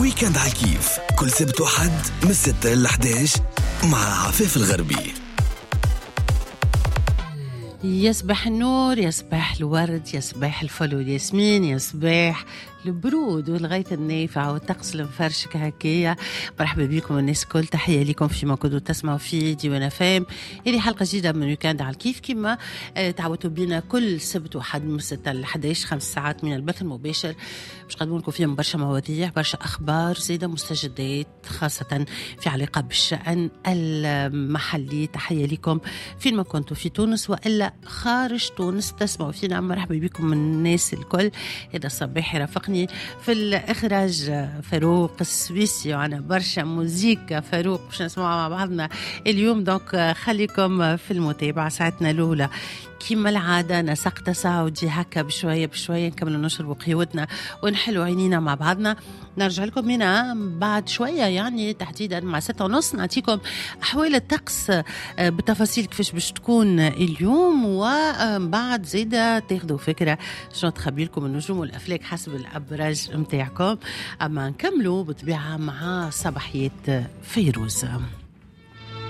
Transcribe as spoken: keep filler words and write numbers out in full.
ويكند على الكيف كل سبت وحد من ستة للحد عشر مع عفاف الغربي. يصبح النور، يصبح الورد، يصبح الفل والياسمين، يصبح البرود والغاية النافعة والطقس المفرشك هكايا. مرحبا بكم الناس الكل، تحية لكم فيما كنتوا تسمعوا في ديوان فام. هذه حلقة جديدة من ويكند على الكيف كما آه تعودتوا بينا كل سبت وحد من ستة لحد عشر خمس ساعات من البث المباشر باش نقدموا لكم فيهم برشا مواضيع، برشا أخبار زيادة، مستجدات خاصة في علاقة بالشأن المحلي. تحية لكم فين ما كنتوا في تونس وإلا خارج تونس تسمعوا فينا. مرحبا بكم من الناس الكل. هذا الصباح يرافقني في الإخراج فاروق السويسي، وعنا برشا موزيكا فاروق باش نسمعها مع بعضنا اليوم. دونك خليكم في المتابعة. ساعتنا الأولى كما العادة نسقت ساعودي هكا بشوية بشوية نكمل نشرب قهوتنا ونحلو عينينا مع بعضنا. نرجع لكم هنا بعد شوية، يعني تحديدا مع ستة ونص، نعطيكم أحوال الطقس بتفاصيل كيفاش باش تكون اليوم، وبعد زيادة تاخدوا فكرة شنو تخبي لكم النجوم والأفلاك حسب الأبراج متاعكم. أما نكملوا بطبيعة مع صباحية فيروز.